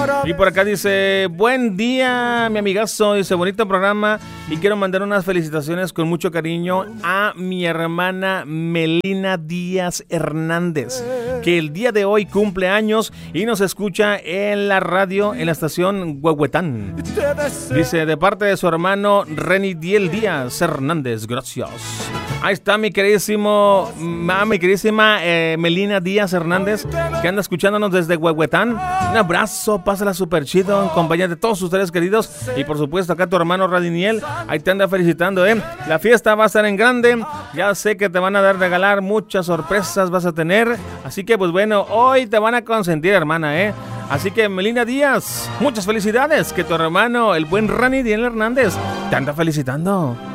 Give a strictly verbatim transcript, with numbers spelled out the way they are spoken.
Y por acá dice, buen día, mi amigazo, dice, bonito programa y quiero mandar unas felicitaciones con mucho cariño a mi hermana Melina Díaz Hernández, que el día de hoy cumple años y nos escucha en la radio, en la estación Huehuetán. Dice, de parte de su hermano Reni Diel Díaz Hernández, gracias. Ahí está mi queridísimo, mi queridísima eh, Melina Díaz Hernández, que anda escuchándonos desde Huehuetán. Un abrazo, pásala súper chido en compañía de todos ustedes queridos. Y por supuesto acá tu hermano Radiniel, ahí te anda felicitando, ¿eh? La fiesta va a estar en grande, ya sé que te van a dar regalar, muchas sorpresas vas a tener. Así que pues bueno, hoy te van a consentir, hermana, ¿eh? Así que Melina Díaz, muchas felicidades, que tu hermano, el buen Radiniel Hernández, te anda felicitando.